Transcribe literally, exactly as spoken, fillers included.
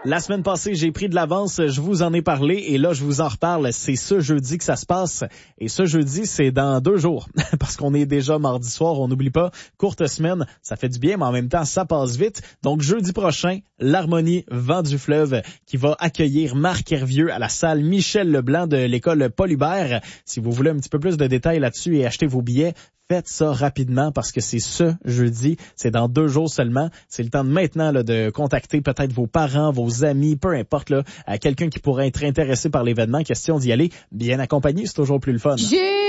La semaine passée, j'ai pris de l'avance, je vous en ai parlé et là, je vous en reparle. C'est ce jeudi que ça se passe et ce jeudi, c'est dans deux jours parce qu'on est déjà mardi soir, on n'oublie pas. Courte semaine, ça fait du bien, mais en même temps, ça passe vite. Donc, jeudi prochain, l'Harmonie Vent du Fleuve qui va accueillir Marc Hervieux à la salle Michel Leblanc de l'école Paul Hubert. Si vous voulez un petit peu plus de détails là-dessus et acheter vos billets, faites ça rapidement parce que c'est ce jeudi, c'est dans deux jours seulement. C'est le temps de maintenant là, de contacter peut-être vos parents, vos amis, peu importe, là, à quelqu'un qui pourrait être intéressé par l'événement. Question d'y aller bien accompagné, c'est toujours plus le fun. J'ai